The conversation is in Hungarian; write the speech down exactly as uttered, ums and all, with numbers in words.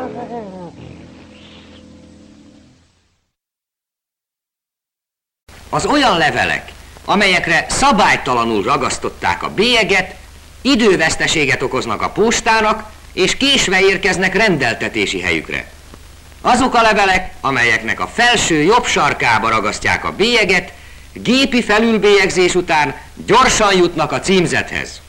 Az olyan levelek, amelyekre szabálytalanul ragasztották a bélyeget, időveszteséget okoznak a postának, és késve érkeznek rendeltetési helyükre. Azok a levelek, amelyeknek a felső jobb sarkába ragasztják a bélyeget, gépi felülbélyegzés után gyorsan jutnak a címzethez.